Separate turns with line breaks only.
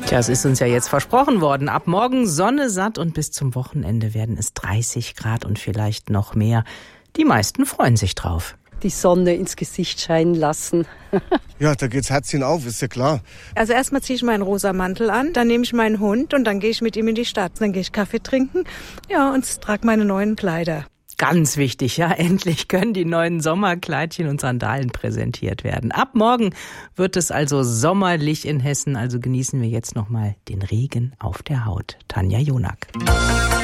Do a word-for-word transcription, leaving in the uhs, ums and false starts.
Tja, es ist uns ja jetzt versprochen worden. Ab morgen Sonne satt und bis zum Wochenende werden es dreißig Grad und vielleicht noch mehr. Die meisten freuen sich drauf.
Die Sonne ins Gesicht scheinen lassen.
Ja, da geht's Herzchen auf, ist ja klar.
Also erstmal ziehe ich meinen rosa Mantel an, dann nehme ich meinen Hund und dann gehe ich mit ihm in die Stadt. Dann gehe ich Kaffee trinken, ja, und trage meine neuen Kleider.
Ganz wichtig, ja, endlich können die neuen Sommerkleidchen und Sandalen präsentiert werden. Ab morgen wird es also sommerlich in Hessen, also genießen wir jetzt nochmal den Regen auf der Haut. Tanja Jonack.